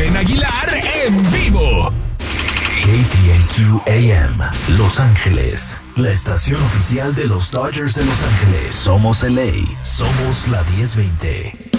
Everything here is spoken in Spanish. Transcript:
Carmen Aguilar en vivo. KTNQ AM, Los Ángeles, la estación oficial de los Dodgers de Los Ángeles. Somos LA, somos la 1020.